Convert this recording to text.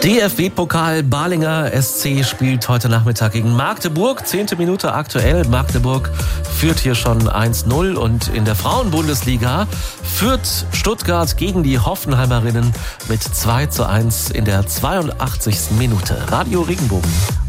DFB-Pokal Balinger SC spielt heute Nachmittag gegen Magdeburg. 10. Minute aktuell. Magdeburg führt hier schon 1-0 und in der Frauenbundesliga führt Stuttgart gegen die Hoffenheimerinnen mit 2-1 in der 82. Minute. Radio Regenbogen.